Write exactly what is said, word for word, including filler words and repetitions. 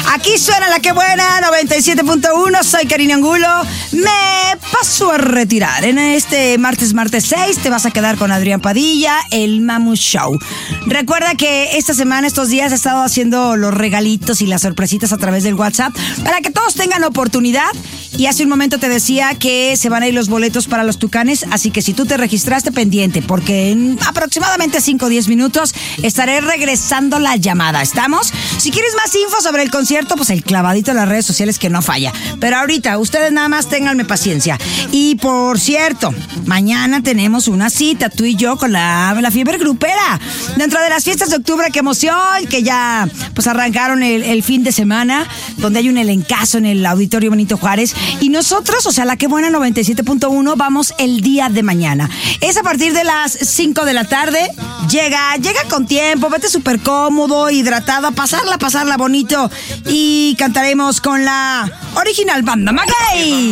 Aquí suena La Que Buena, noventa y siete punto uno. Soy Karina Angulo. Me paso a retirar. En este martes, martes seis, te vas a quedar con Adrián Padilla, el Mamu Show. Recuerda que esta semana, estos días, he estado haciendo los regalitos y las sorpresitas a través del WhatsApp para que todos tengan oportunidad. Y hace un momento te decía que se van a ir los boletos para los Tucanes, así que si tú te registraste, pendiente, porque en aproximadamente cinco o diez minutos estaré regresando la llamada. ¿Estamos? Si quieres más info sobre el concierto, pues el clavadito en las redes sociales que no falla. Pero ahorita, ustedes nada más ténganme paciencia. Y por cierto, mañana tenemos una cita, tú y yo, con la, la fiebre grupera. Dentro de las fiestas de octubre, qué emoción, que ya pues arrancaron el, el fin de semana, donde hay un elencazo en el Auditorio Benito Juárez. Y nosotros, o sea, La Que Buena noventa y siete punto uno, vamos el día de mañana. Es a partir de las cinco de la tarde. Llega, llega con tiempo, vete súper cómodo, hidratado, a pasarla, pasarla bonito. Y cantaremos con la original banda Maguey.